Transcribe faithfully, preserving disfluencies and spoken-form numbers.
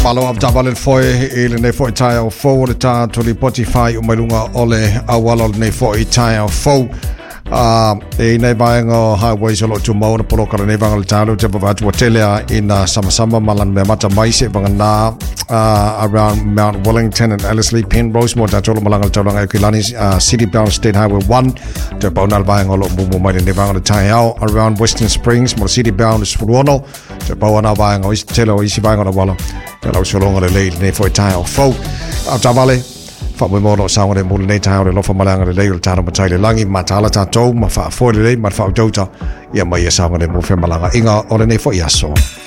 Falo of Jabalin Foy, Ele Foy Tile, forward to the Spotify, Umalunga Ole, Awal Ne Foy Tile, Fo. Uh, e nei vaenga highway solo to mo na poloka nei vanga talo te va to hotelia in uh, sama sama malan me mata mai se vanga na uh, around Mount Wellington and Ellerslie Penrose mo ta tolo malanga tolo ngai kilani uh, City Bound State Highway one te pauna vaenga lo mo mai nei vanga tile around Western Springs mo City Bound Spuano te pauna vaenga is telo is vaenga na wala te lo solo ngale le nei foi tile fo atavale fa mo mo sa ngore mo nei tile lo fa malanga le le tano matai langi matala ta to ma fa fo le ma fa tota ia mai sa ngore mo fe malanga inga ole nei foi aso